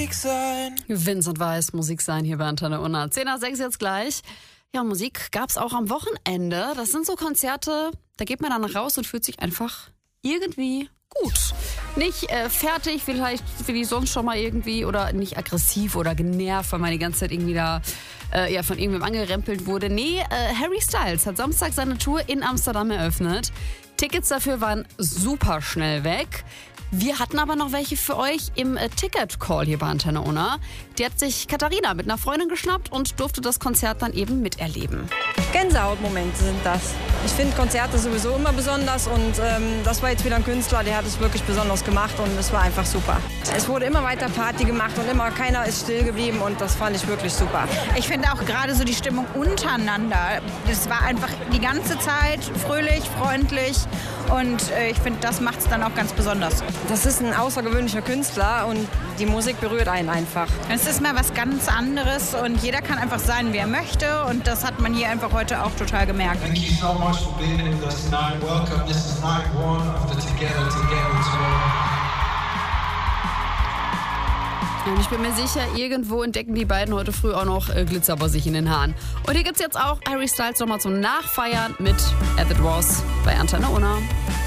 Musik sein. Vincent Weiss, Musik sein hier bei Antenne Unna. 10:06 jetzt gleich. Ja, Musik gab's auch am Wochenende. Das sind so Konzerte, da geht man dann raus und fühlt sich einfach irgendwie gut. Nicht fertig, vielleicht wie sonst schon mal irgendwie, oder nicht aggressiv oder genervt, weil man die ganze Zeit irgendwie da von irgendwem angerempelt wurde. Nee, Harry Styles hat Samstag seine Tour in Amsterdam eröffnet. Tickets dafür waren super schnell weg. Wir hatten aber noch welche für euch im Ticket-Call hier bei Antenne Unna. Die hat sich Katharina mit einer Freundin geschnappt und durfte das Konzert dann eben miterleben. Gänsehautmomente sind das. Ich finde Konzerte sowieso immer besonders und das war jetzt wieder ein Künstler, der hat es wirklich besonders gemacht und es war einfach super. Es wurde immer weiter Party gemacht und immer keiner ist still geblieben und das fand ich wirklich super. Ich finde auch gerade so die Stimmung untereinander, das war einfach die ganze Zeit fröhlich, freundlich und ich finde, das macht es dann auch ganz besonders. Das ist ein außergewöhnlicher Künstler und die Musik berührt einen einfach. Es ist mal was ganz anderes und jeder kann einfach sein, wie er möchte und das hat man hier einfach heute auch total gemerkt. Thank you so much for being with us tonight. Welcome. This is night one of the Together Tour. Und ich bin mir sicher, irgendwo entdecken die beiden heute früh auch noch Glitzer bei sich in den Haaren. Und hier gibt's jetzt auch Harry Styles nochmal zum Nachfeiern mit As It Was bei Antenne Unna.